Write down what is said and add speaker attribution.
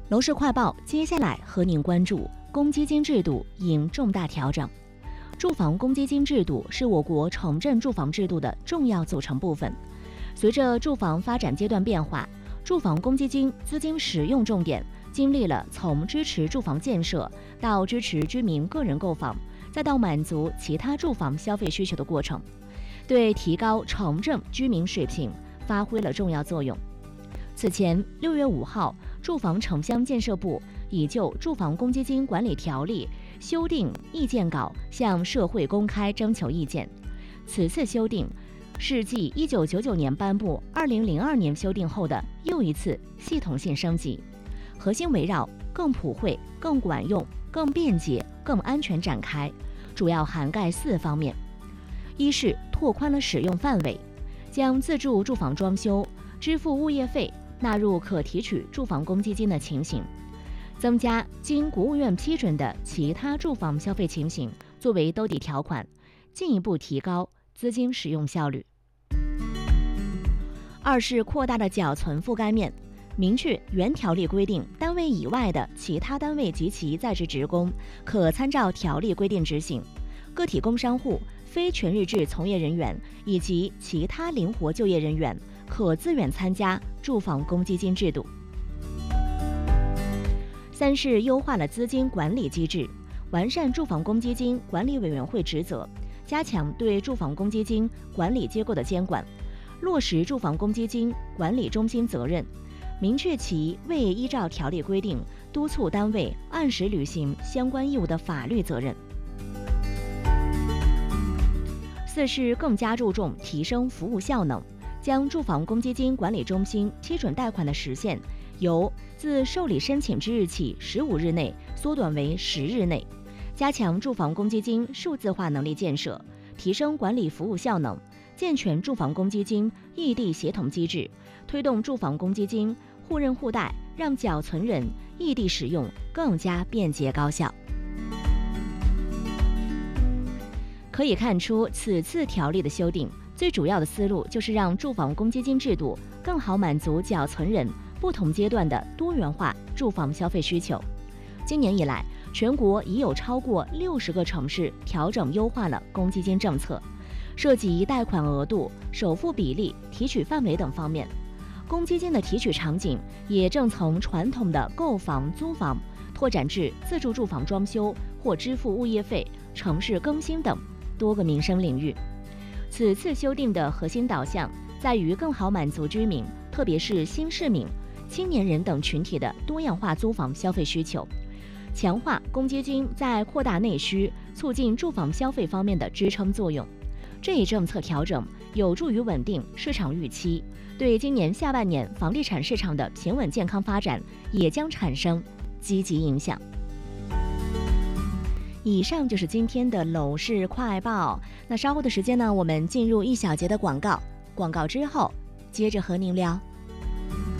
Speaker 1: 楼市快报，接下来和您关注公积金制度应重大调整。住房公积金制度是我国城镇住房制度的重要组成部分。随着住房发展阶段变化，住房公积金资金使用重点经历了从支持住房建设到支持居民个人购房，再到满足其他住房消费需求的过程，对提高城镇居民水平发挥了重要作用。此前6月5号，住房城乡建设部已就住房公积金管理条例修订意见稿向社会公开征求意见。此次修订是继1999年颁布、2002年修订后的又一次系统性升级，核心围绕更普惠、更管用、更便捷、更安全展开，主要涵盖4方面。一是拓宽了使用范围，将自住住房装修、支付物业费纳入可提取住房公积金的情形，增加经国务院批准的其他住房消费情形作为兜底条款，进一步提高资金使用效率。二是扩大了缴存覆盖面，明确原条例规定单位以外的其他单位及其在职职工可参照条例规定执行，个体工商户、非全日制从业人员以及其他灵活就业人员可自愿参加住房公积金制度。三是优化了资金管理机制，完善住房公积金管理委员会职责，加强对住房公积金管理机构的监管，落实住房公积金管理中心责任，明确其未依照条例规定督促单位按时履行相关义务的法律责任。四是更加注重提升服务效能，将住房公积金管理中心批准贷款的时限由自受理申请之日起15日内缩短为10日内，加强住房公积金数字化能力建设，提升管理服务效能，健全住房公积金异地协同机制，推动住房公积金互认互贷，让缴存人异地使用更加便捷高效。可以看出，此次条例的修订最主要的思路就是让住房公积金制度更好满足缴存人不同阶段的多元化住房消费需求。今年以来，全国已有超过60个城市调整优化了公积金政策，涉及贷款额度、首付比例、提取范围等方面。公积金的提取场景也正从传统的购房、租房拓展至自住住房装修或支付物业费、城市更新等多个民生领域。此次修订的核心导向在于更好满足居民，特别是新市民、青年人等群体的多样化租房消费需求，强化公积金在扩大内需、促进住房消费方面的支撑作用。这一政策调整有助于稳定市场预期，对今年下半年房地产市场的平稳健康发展也将产生积极影响。以上就是今天的楼市快报。那稍后的时间呢，我们进入一小节的广告，广告之后接着和您聊。